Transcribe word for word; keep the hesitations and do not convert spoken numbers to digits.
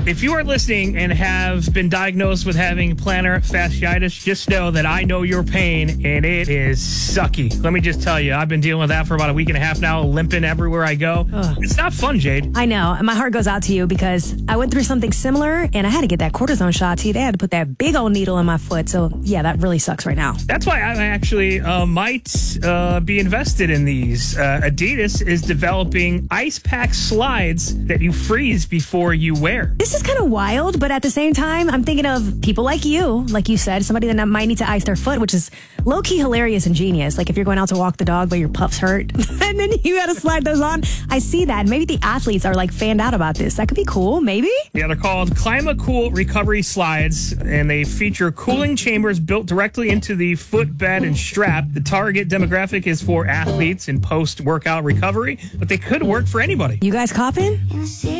If you are listening and have been diagnosed with having plantar fasciitis, just know that I know your pain, and it is sucky. Let me just tell you, I've been dealing with that for about a week and a half now, limping everywhere I go. Ugh. It's not fun, Jade. I know, and my heart goes out to you because I went through something similar, and I had to get that cortisone shot. See, they had to put that big old needle in my foot, so yeah, that really sucks right now. That's why I actually uh, might uh, be invested in these. Uh, Adidas is developing ice pack slides that you freeze before you wear. This is kind of wild, but at the same time, I'm thinking of people like you, like you said, somebody that might need to ice their foot, which is low-key hilarious and genius. Like if you're going out to walk the dog, but your pup's hurt, and then you got to slide those on. I see that. Maybe the athletes are like fanned out about this. That could be cool, maybe? Yeah, they're called ClimaCool Recovery Slides, and they feature cooling chambers built directly into the footbed and strap. The target demographic is for athletes in post-workout recovery, but they could work for anybody. You guys copping?